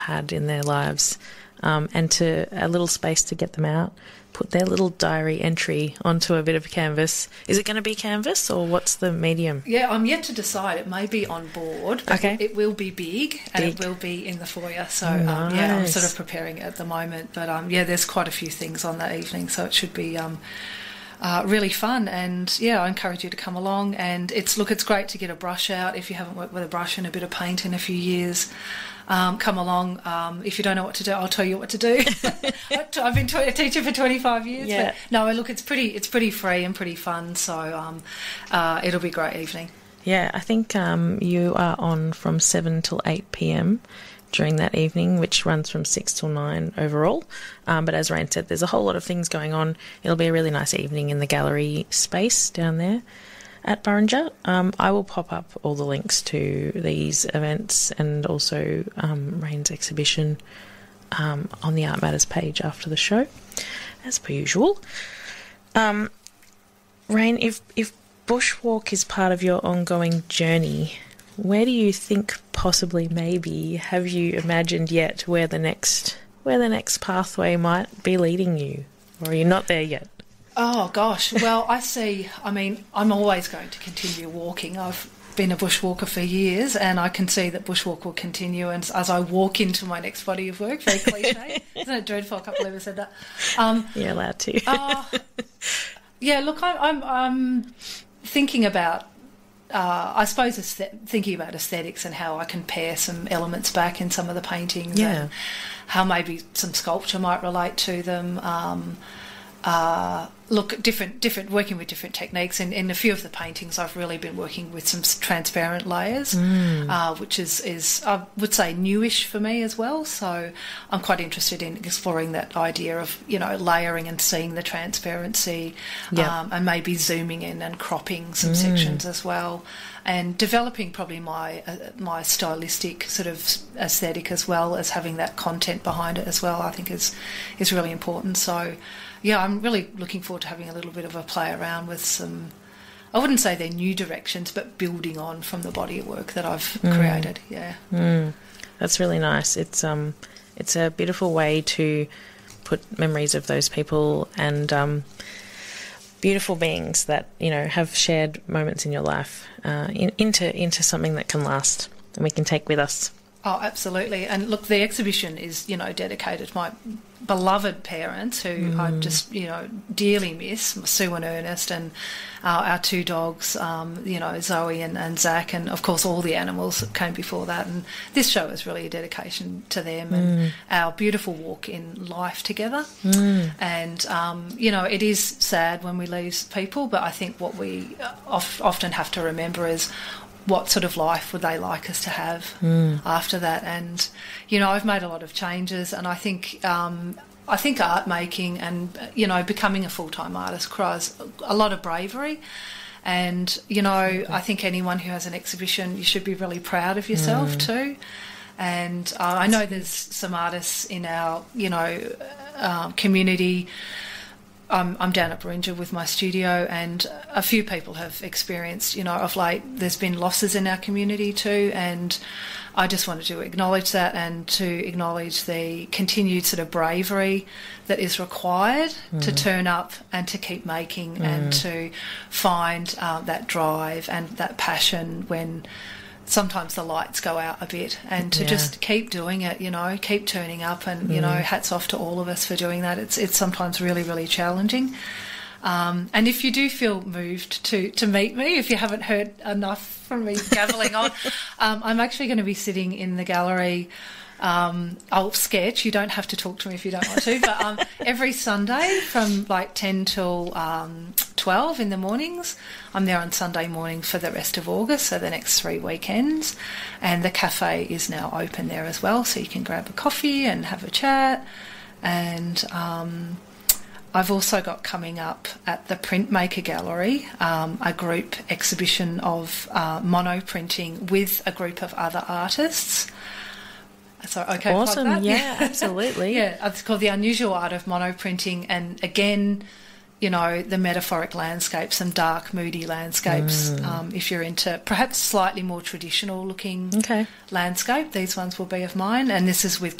had in their lives, and to a little space to get them out, put their little diary entry onto a bit of canvas. Is it going to be canvas or what's the medium? Yeah, I'm yet to decide. It may be on board, but Okay. it will be big and it will be in the foyer. So, yeah, I'm sort of preparing it at the moment. But, yeah, there's quite a few things on that evening, so it should be really fun. And, yeah, I encourage you to come along. And it's great to get a brush out if you haven't worked with a brush and a bit of paint in a few years. Come along. If you don't know what to do, I'll tell you what to do. I've been a teacher for 25 years. Yeah. But no, look, it's pretty free and pretty fun. So it'll be a great evening. Yeah, I think you are on from 7 till 8 p.m. during that evening, which runs from 6 till 9 overall. But as Rain said, there's a whole lot of things going on. It'll be a really nice evening in the gallery space down there at Burrinja. I will pop up all the links to these events and also Rain's exhibition on the Art Matters page after the show, as per usual. Rain, if bushwalk is part of your ongoing journey, where do you think possibly maybe have you imagined yet where the next pathway might be leading you? Or are you not there yet? Oh, gosh. Well, I'm always going to continue walking. I've been a bushwalker for years and I can see that bushwalk will continue and as I walk into my next body of work. Very cliche. Isn't it dreadful? A couple of us said that. You're allowed to. Yeah, look, I'm thinking about, I suppose, thinking about aesthetics and how I can pair some elements back in some of the paintings. Yeah. And how maybe some sculpture might relate to them. Look, different working with different techniques. In a few of the paintings, I've really been working with some transparent layers, which is I would say newish for me as well. So I'm quite interested in exploring that idea of layering and seeing the transparency, and maybe zooming in and cropping some sections as well, and developing probably my stylistic sort of aesthetic as well as having that content behind it as well. I think is really important. So. Yeah, I'm really looking forward to having a little bit of a play around with some, I wouldn't say they're new directions, but building on from the body of work that I've created, yeah. That's really nice. It's a beautiful way to put memories of those people and beautiful beings that, have shared moments in your life into something that can last and we can take with us. Oh, absolutely. And look, the exhibition is, dedicated to my beloved parents who I just, dearly miss, Sue and Ernest, and our two dogs, Zoe and Zach, and, of course, all the animals that came before that. And this show is really a dedication to them and our beautiful walk in life together. And, it is sad when we lose people, but I think what we often have to remember is what sort of life would they like us to have after that. And, I've made a lot of changes and I think art making and, becoming a full-time artist requires a lot of bravery. And, I think anyone who has an exhibition, you should be really proud of yourself too. And I know there's some artists in our, community. I'm down at Burrinja with my studio and a few people have experienced, of late there's been losses in our community too, and I just wanted to acknowledge that and to acknowledge the continued sort of bravery that is required to turn up and to keep making and to find that drive and that passion when sometimes the lights go out a bit, and to just keep doing it, keep turning up, and hats off to all of us for doing that. It's sometimes really, really challenging. And if you do feel moved to meet me, if you haven't heard enough from me gabbling on, I'm actually going to be sitting in the gallery. I'll sketch. You don't have to talk to me if you don't want to, but every Sunday from like 10 till 12 in the mornings. I'm there on Sunday morning for the rest of August, so the next 3 weekends. And the cafe is now open there as well, so you can grab a coffee and have a chat. And I've also got coming up at the Printmaker Gallery a group exhibition of mono printing with a group of other artists. So, okay, awesome, yeah, absolutely. Yeah, it's called The Unusual Art of Mono Printing, and again, the metaphoric landscape, some dark, moody landscapes. If you're into perhaps slightly more traditional looking landscape, these ones will be of mine. And this is with